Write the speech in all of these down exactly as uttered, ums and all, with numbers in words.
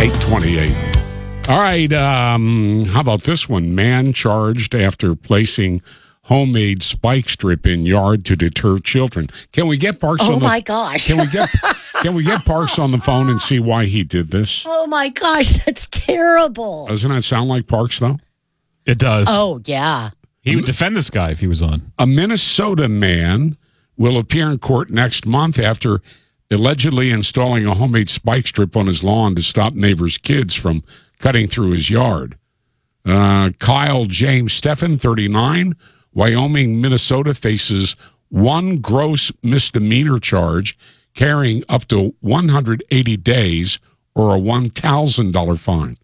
eight twenty-eight. All right, um, how about this one? Man charged after placing homemade spike strip in yard to deter children. Can we get Parks oh on the Oh my gosh. Can we get Can we get Parks on the phone and see why he did this? Oh my gosh, that's terrible. Doesn't that sound like Parks though? It does. Oh yeah. He would defend this guy if he was on. A Minnesota man will appear in court next month after allegedly installing a homemade spike strip on his lawn to stop neighbors' kids from cutting through his yard. Uh, Kyle James Steffen, thirty-nine, Wyoming, Minnesota, faces one gross misdemeanor charge carrying up to one hundred eighty days or a one thousand dollars fine.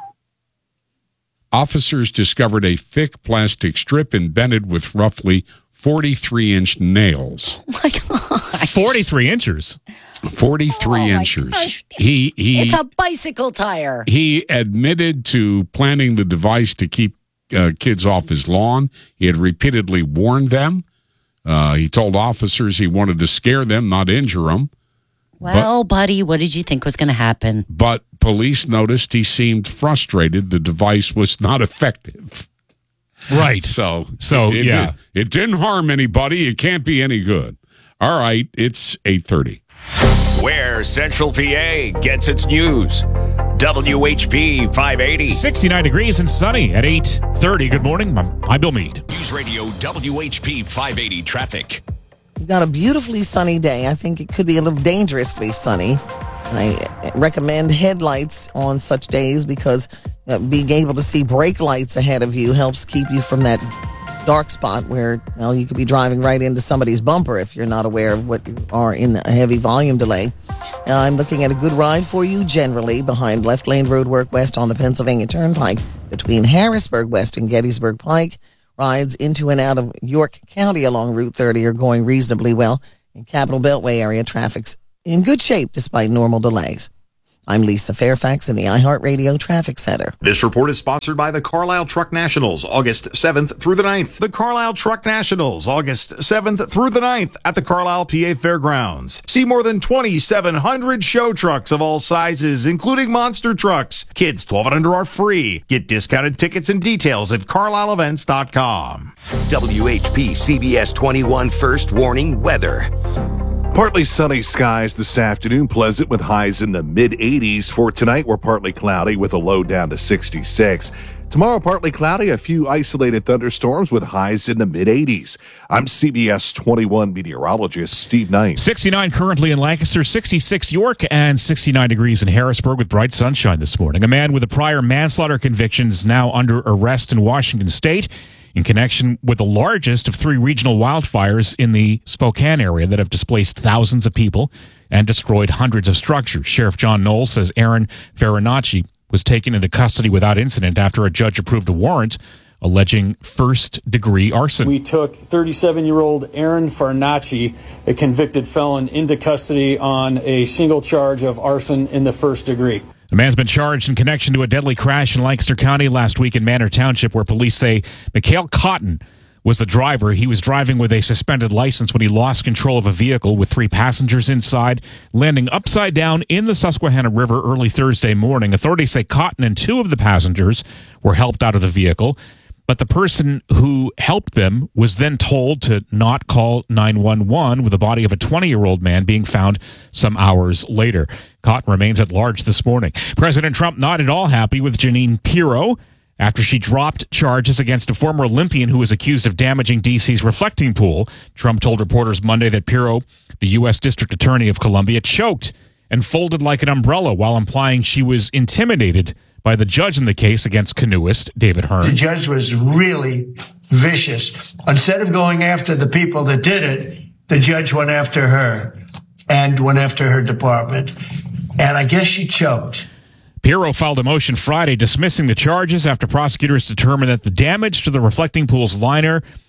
Officers discovered a thick plastic strip embedded with roughly forty-three inch nails. Oh my gosh. forty-three inches. forty-three oh inches. Gosh. He he It's a bicycle tire. He admitted to planting the device to keep uh, kids off his lawn. He had repeatedly warned them. Uh, he told officers he wanted to scare them, not injure them. Well, but, buddy, what did you think was going to happen? But police noticed he seemed frustrated. The device was not effective. Right. So, so it, yeah. It, it didn't harm anybody. It can't be any good. All right, it's eight thirty. Where Central P A gets its news. W H P five eighty. sixty-nine degrees and sunny at eight thirty. Good morning. I'm, I'm Bill Meade. News Radio W H P five eighty traffic. You got a beautifully sunny day. I think it could be a little dangerously sunny. I recommend headlights on such days because being able to see brake lights ahead of you helps keep you from that dark spot where, well, you could be driving right into somebody's bumper if you're not aware of what you are in a heavy volume delay. Now, I'm looking at a good ride for you generally behind Left Lane Roadwork West on the Pennsylvania Turnpike between Harrisburg West and Gettysburg Pike. Rides into and out of York County along Route thirty are going reasonably well. In Capital Beltway area, traffic's in good shape despite normal delays. I'm Lisa Fairfax in the iHeartRadio Traffic Center. This report is sponsored by the Carlisle Truck Nationals, August seventh through the ninth. The Carlisle Truck Nationals, August seventh through the ninth at the Carlisle P A Fairgrounds. See more than twenty-seven hundred show trucks of all sizes, including monster trucks. Kids twelve and under are free. Get discounted tickets and details at carlisle events dot com. W H P C B S twenty-one First Warning Weather. Partly sunny skies this afternoon, pleasant with highs in the mid eighties. For tonight, we're partly cloudy with a low down to sixty-six. Tomorrow, partly cloudy, a few isolated thunderstorms with highs in the mid eighties. I'm C B S twenty-one meteorologist Steve Knight. sixty-nine currently in Lancaster, sixty-six York, and sixty-nine degrees in Harrisburg with bright sunshine this morning. A man with a prior manslaughter conviction is now under arrest in Washington State in connection with the largest of three regional wildfires in the Spokane area that have displaced thousands of people and destroyed hundreds of structures. Sheriff John Knowles says Aaron Farinacci was taken into custody without incident after a judge approved a warrant alleging first-degree arson. We took thirty-seven-year-old Aaron Farinacci, a convicted felon, into custody on a single charge of arson in the first degree. The man's been charged in connection to a deadly crash in Lancaster County last week in Manor Township, where police say Mikhail Cotton was the driver. He was driving with a suspended license when he lost control of a vehicle with three passengers inside, landing upside down in the Susquehanna River early Thursday morning. Authorities say Cotton and two of the passengers were helped out of the vehicle, but the person who helped them was then told to not call nine one one, with the body of a twenty-year-old man being found some hours later. Cotton remains at large this morning. President Trump not at all happy with Jeanine Pirro after she dropped charges against a former Olympian who was accused of damaging D C's reflecting pool. Trump told reporters Monday that Pirro, the U S District Attorney of Columbia, choked and folded like an umbrella while implying she was intimidated by the judge in the case against canoeist David Hearn. The judge was really vicious. Instead of going after the people that did it, the judge went after her and went after her department. And I guess she choked. Pirro filed a motion Friday dismissing the charges after prosecutors determined that the damage to the reflecting pool's liner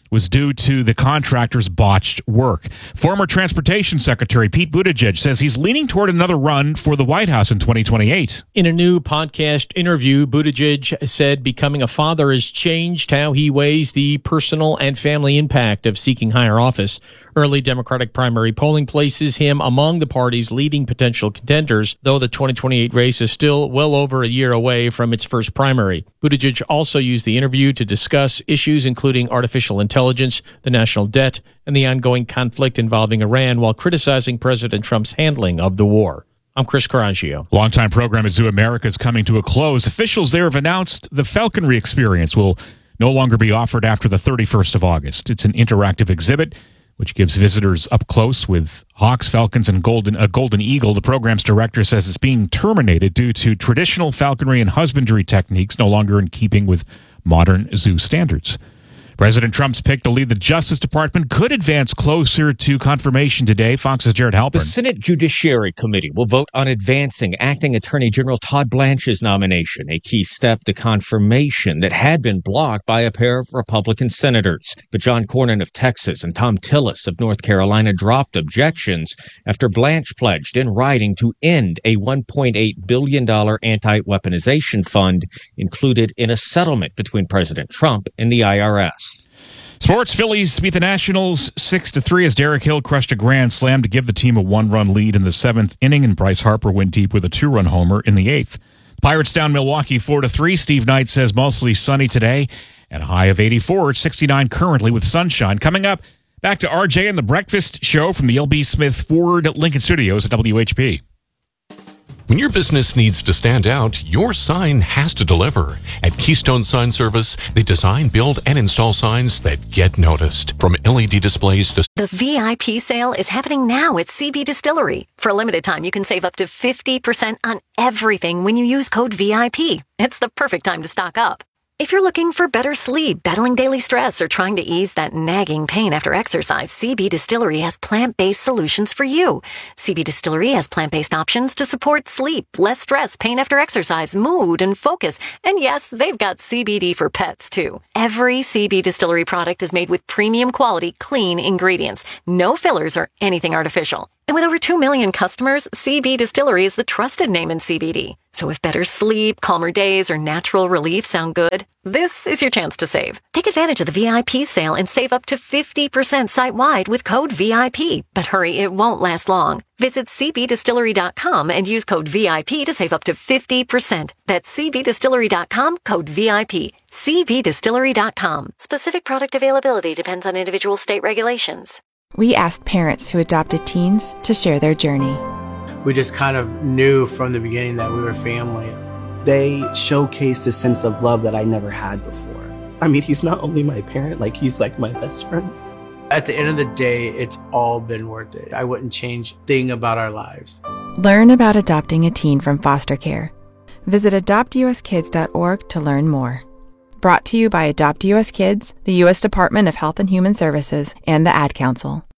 was due to the contractor's botched work. Former Transportation Secretary Pete Buttigieg says he's leaning toward another run for the White House in twenty twenty-eight. In a new podcast interview, Buttigieg said becoming a father has changed how he weighs the personal and family impact of seeking higher office. Early Democratic primary polling places him among the party's leading potential contenders, though the twenty twenty-eight race is still well over a year away from its first primary. Buttigieg also used the interview to discuss issues including artificial intelligence, the national debt, and the ongoing conflict involving Iran, while criticizing President Trump's handling of the war. I'm Chris Coraggio. Longtime program at Zoo America is coming to a close. Officials there have announced the falconry experience will no longer be offered after the thirty-first of August. It's an interactive exhibit which gives visitors up close with hawks, falcons, and golden a golden eagle. The program's director says it's being terminated due to traditional falconry and husbandry techniques no longer in keeping with modern zoo standards. President Trump's pick to lead the Justice Department could advance closer to confirmation today. Fox's Jared Halpern. The Senate Judiciary Committee will vote on advancing Acting Attorney General Todd Blanche's nomination, a key step to confirmation that had been blocked by a pair of Republican senators. But John Cornyn of Texas and Tom Tillis of North Carolina dropped objections after Blanche pledged in writing to end a one point eight billion dollars anti-weaponization fund included in a settlement between President Trump and the I R S. Sports, Phillies beat the Nationals six to three as Derek Hill crushed a grand slam to give the team a one-run lead in the seventh inning, and Bryce Harper went deep with a two-run homer in the eighth. Pirates down Milwaukee four to three. Steve Knight says mostly sunny today and a high of eighty-four. It's sixty-nine currently with sunshine. Coming up, back to R J and the Breakfast Show from the L B. Smith Ford Lincoln Studios at W H P. When your business needs to stand out, your sign has to deliver. At Keystone Sign Service, they design, build, and install signs that get noticed. From L E D displays to... The V I P sale is happening now at C B Distillery. For a limited time, you can save up to fifty percent on everything when you use code V I P. It's the perfect time to stock up. If you're looking for better sleep, battling daily stress, or trying to ease that nagging pain after exercise, C B Distillery has plant-based solutions for you. C B Distillery has plant-based options to support sleep, less stress, pain after exercise, mood, and focus. And yes, they've got C B D for pets, too. Every C B Distillery product is made with premium quality, clean ingredients. No fillers or anything artificial. And with over two million customers, C B Distillery is the trusted name in C B D. So if better sleep, calmer days, or natural relief sound good, this is your chance to save. Take advantage of the V I P sale and save up to fifty percent site-wide with code V I P. But hurry, it won't last long. Visit c b distillery dot com and use code V I P to save up to fifty percent. That's c b distillery dot com, code V I P. c b distillery dot com. Specific product availability depends on individual state regulations. We asked parents who adopted teens to share their journey. We just kind of knew from the beginning that we were family. They showcased a sense of love that I never had before. I mean, he's not only my parent, like he's like my best friend. At the end of the day, it's all been worth it. I wouldn't change a thing about our lives. Learn about adopting a teen from foster care. Visit adopt u s kids dot org to learn more. Brought to you by Adopt U S Kids, the U S Department of Health and Human Services, and the Ad Council.